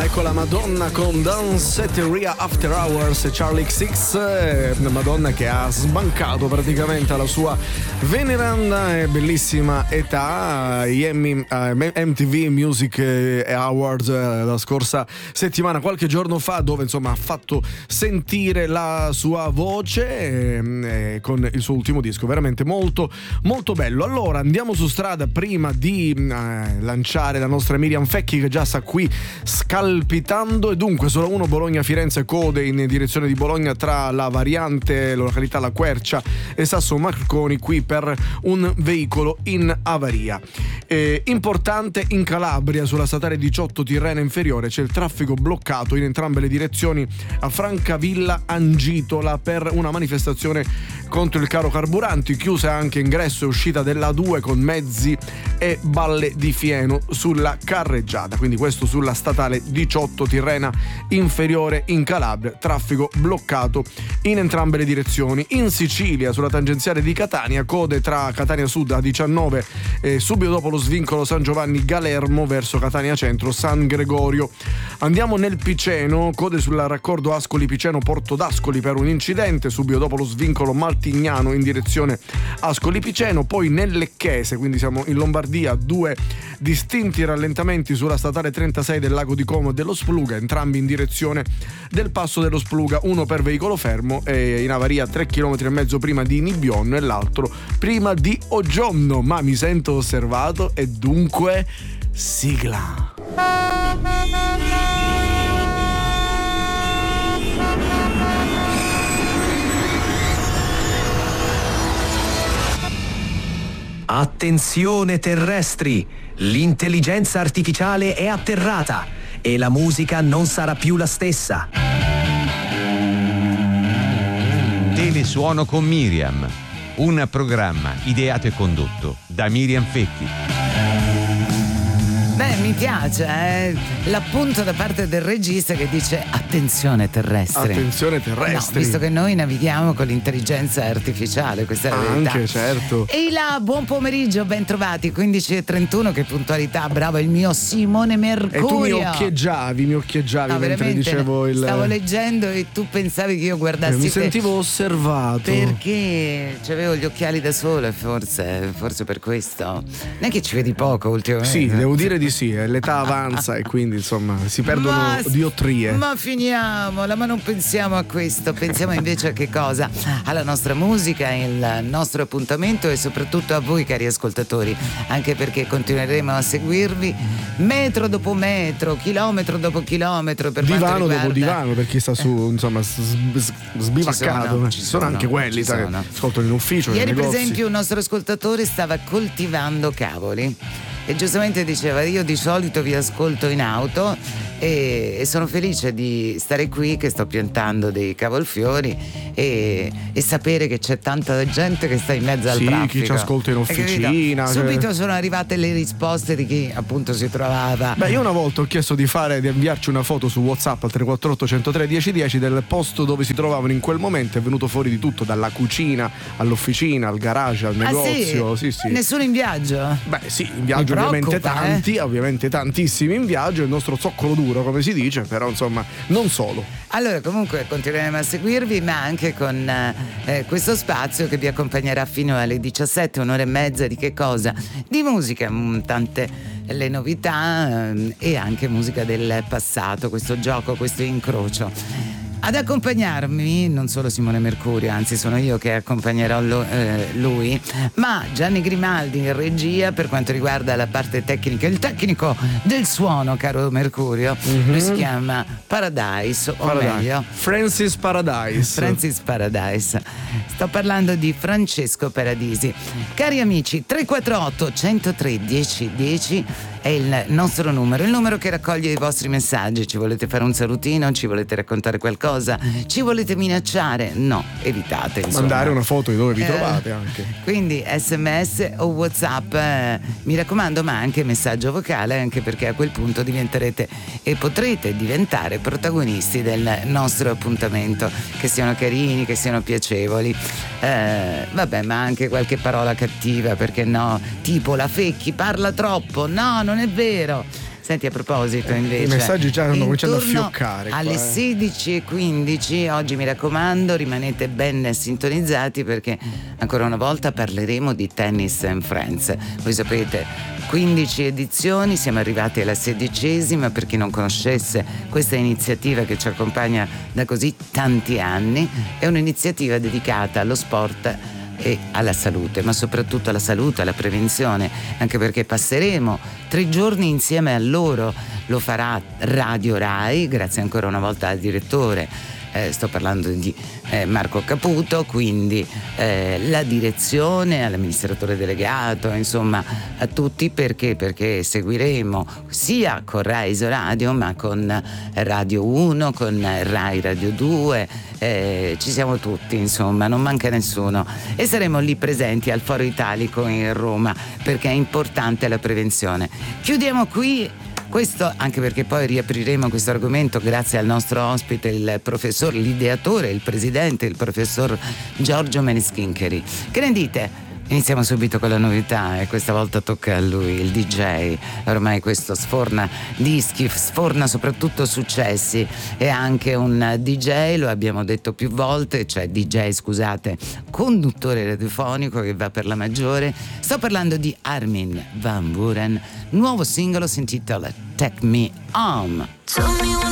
Ecco la Madonna con Danceteria After Hours, Charlie XX, Madonna che ha sbancato praticamente alla sua veneranda e bellissima età gli MTV Music Awards la scorsa settimana, qualche giorno fa, dove insomma ha fatto sentire la sua voce con il suo ultimo disco, veramente molto molto bello. Allora andiamo su strada prima di lanciare la nostra Miriam Fecchi, che già sta qui scalpitando. E dunque solo uno Bologna-Firenze, code in direzione di Bologna tra la variante località La Quercia e Sasso Marconi, qui per un veicolo in avaria. Importante in Calabria sulla statale 18 Tirrena Inferiore c'è il traffico bloccato in entrambe le direzioni a Francavilla Angitola per una manifestazione contro il caro carburanti, chiusa anche ingresso e uscita della A2 con mezzi e balle di fieno sulla carreggiata, quindi questo sulla statale 18 Tirrena Inferiore in Calabria, traffico bloccato in entrambe le direzioni. In Sicilia sulla tangenziale di Catania, code tra Catania Sud a 19 subito dopo lo svincolo San Giovanni Galermo verso Catania Centro San Gregorio. Andiamo nel Piceno, code sul raccordo Ascoli Piceno Porto d'Ascoli per un incidente subito dopo lo svincolo Maltignano in direzione Ascoli Piceno. Poi nel Lecchese, quindi siamo in Lombardia, due distinti rallentamenti sulla statale 36 del Lago di Como e dello Spluga, entrambi in direzione del passo dello Spluga, uno per veicolo fermo e in avaria 3,5 km prima di Nibionno e l'altro prima di Oggiomno. Ma mi sento osservato e dunque sigla. Attenzione terrestri, l'intelligenza artificiale è atterrata e la musica non sarà più la stessa. Telesuono con Miriam, un programma ideato e condotto da Miriam Fecchi. Beh, mi piace l'appunto da parte del regista che dice attenzione terrestre. Attenzione terrestri. No, visto che noi navighiamo con l'intelligenza artificiale, questa è la verità. Anche, certo. E là, buon pomeriggio, ben trovati, 15:31, che puntualità, bravo il mio Simone Mercurio. E tu mi occhieggiavi no, mentre dicevo il... Stavo leggendo e tu pensavi che io guardassi mi sentivo osservato. Perché c'avevo gli occhiali da sole, forse per questo. Non è che ci vedi poco ultimamente. Sì, devo dire di sì, l'età avanza e quindi insomma si perdono diottrie. Ma finiamola, ma non pensiamo a questo, pensiamo invece a che cosa? Alla nostra musica, il nostro appuntamento e soprattutto a voi cari ascoltatori, anche perché continueremo a seguirvi metro dopo metro, chilometro dopo chilometro, per divano quanto riguarda... dopo divano, per chi sta su insomma sbivaccato. Ci sono anche quelli che ascoltano in ufficio. Ieri per esempio un nostro ascoltatore stava coltivando cavoli e giustamente diceva: io di solito vi ascolto in auto e sono felice di stare qui che sto piantando dei cavolfiori e sapere che c'è tanta gente che sta in mezzo al traffico. Chi ci ascolta in officina. Subito sono arrivate le risposte di chi appunto si trovava. Beh, io una volta ho chiesto di inviarci una foto su WhatsApp al 348 103 1010 del posto dove si trovavano in quel momento. È venuto fuori di tutto, dalla cucina all'officina, al garage, al negozio. Sì? Sì. Nessuno in viaggio? Beh sì, in viaggio ovviamente tanti, ovviamente tantissimi in viaggio, il nostro zoccolo duro come si dice, però insomma non solo. Allora comunque continueremo a seguirvi, ma anche con questo spazio che vi accompagnerà fino alle 17, un'ora e mezza di che cosa? Di musica, tante le novità e anche musica del passato, questo gioco, questo incrocio. Ad accompagnarmi non solo Simone Mercurio, anzi sono io che accompagnerò lui, ma Gianni Grimaldi in regia per quanto riguarda la parte tecnica, il tecnico del suono, caro Mercurio. Lui si chiama Paradise, o meglio Francis Paradise. Sto parlando di Francesco Paradisi. Cari amici, 348 103 1010 è il nostro numero, il numero che raccoglie i vostri messaggi. Ci volete fare un salutino? Ci volete raccontare qualcosa? Ci volete minacciare? No, evitate, insomma. Mandare una foto di dove vi trovate anche. Quindi SMS o WhatsApp, mi raccomando, ma anche messaggio vocale, anche perché a quel punto diventerete e potrete diventare protagonisti del nostro appuntamento, che siano carini, che siano piacevoli. Vabbè, ma anche qualche parola cattiva, perché no? Tipo la Fecchi parla troppo. No, non è vero. Senti, a proposito invece, i messaggi già stanno cominciando a intorno fioccare alle qua, 16:15 oggi, mi raccomando, rimanete ben sintonizzati perché ancora una volta parleremo di Tennis and Friends. Voi sapete, 15 edizioni, siamo arrivati alla 16ª. Per chi non conoscesse questa iniziativa che ci accompagna da così tanti anni, è un'iniziativa dedicata allo sport e alla salute, ma soprattutto alla salute, alla prevenzione, anche perché passeremo 3 giorni insieme a loro. Lo farà Radio Rai, grazie ancora una volta al direttore, sto parlando di Marco Caputo, quindi la direzione, all'amministratore delegato, insomma a tutti, perché seguiremo sia con Rai Isoradio ma con Radio 1, con Rai Radio 2, ci siamo tutti, insomma non manca nessuno, e saremo lì presenti al Foro Italico in Roma perché è importante la prevenzione. Chiudiamo qui questo, anche perché poi riapriremo questo argomento grazie al nostro ospite, il professor, l'ideatore, il presidente, il professor Giorgio Meneschincheri. Che ne dite? Iniziamo subito con la novità e questa volta tocca a lui, il DJ. Ormai questo sforna dischi, sforna soprattutto successi, è anche un DJ, lo abbiamo detto più volte, cioè DJ, scusate, conduttore radiofonico che va per la maggiore. Sto parlando di Armin van Buuren, nuovo singolo si intitola Take Me Home.